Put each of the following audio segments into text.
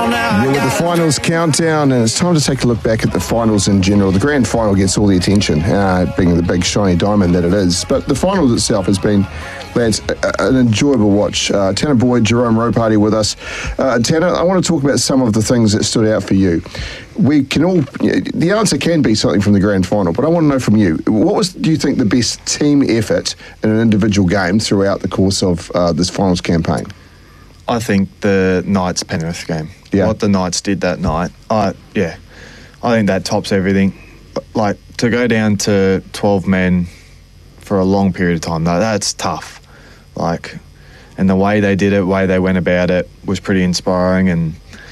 You're with the finals countdown, and it's time to take a look back at the finals in general. The grand final gets all the attention, being the big shiny diamond that it is. But the finals itself has been, lads, an enjoyable watch. Tanner Boyd, Jerome Ropati with us. Tanner, I want to talk about some of the things that stood out for you. We can all, the answer can be something from the grand final, but I want to know from you, what was, do you think, the best team effort in an individual game throughout the course of this finals campaign? I think the Knights Penrith game. Yeah. What the Knights did that night. I think that tops everything. Like, to go down to 12 men for a long period of time, that's tough. Like, and the way they did it, way they went about it was pretty inspiring. And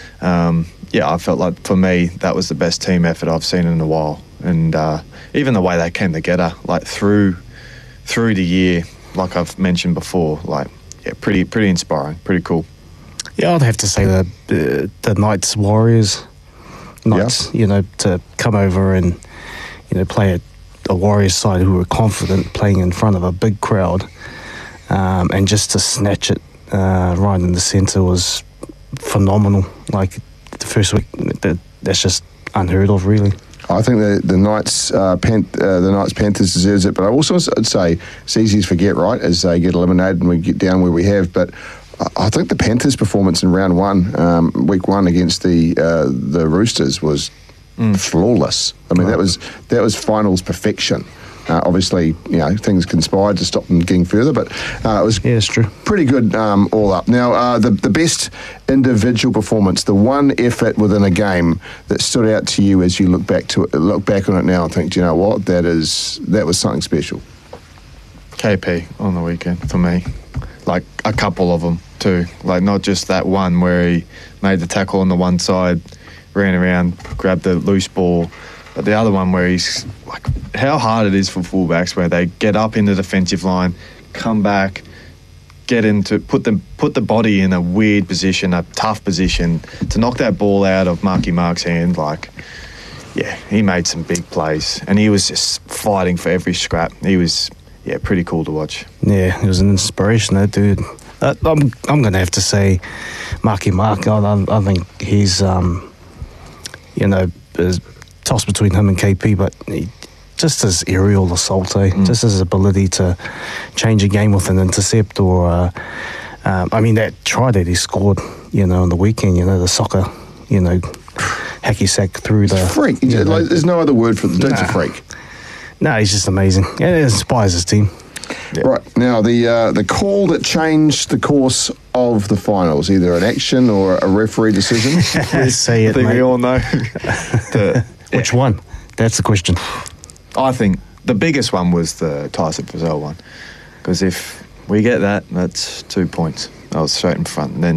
I felt like, for me, that was the best team effort I've seen in a while. And even the way they came together, like through the year, like I've mentioned before, like, yeah, pretty inspiring, pretty cool. Yeah, I'd have to say the Knights Warriors. Knights, to come over and, play a Warriors side who were confident playing in front of a big crowd, and just to snatch it right in the centre was phenomenal. Like, the first week, that's just unheard of, really. I think the Knights Panthers deserves it, but I also would say it's easy to forget, right, as they get eliminated and we get down where we have. But I think the Panthers' performance in round one, week one against the Roosters was flawless. I mean, that was finals perfection. Obviously, things conspired to stop them getting further, but it was it's true. Pretty good all up. Now, the best individual performance, the one effort within a game that stood out to you as you look back on it now and think, do you know what, that was something special. KP on the weekend for me. Like, a couple of them too. Like, not just that one where he made the tackle on the one side, ran around, grabbed the loose ball. But the other one where he's like, how hard it is for fullbacks where they get up in the defensive line, come back, get into put the body in a weird position, a tough position to knock that ball out of Marky Mark's hand. Like, yeah, he made some big plays and he was just fighting for every scrap. He was, pretty cool to watch. Yeah, he was an inspiration, that dude. I'm going to have to say Marky Mark. I think he's, toss between him and KP, but just his aerial assault, just his ability to change a game with an intercept, or that try that he scored, on the weekend, the soccer, hacky sack through the freak. There's no other word for the dude's a freak. No, he's just amazing. And it inspires his team. Yep. Right, now the call that changed the course of the finals, either an action or a referee decision. Say it, I think mate. we all know. Which one? That's the question. I think the biggest one was the Tyson Frizell one, because if we get that, that's 2 points. I was straight in front, and then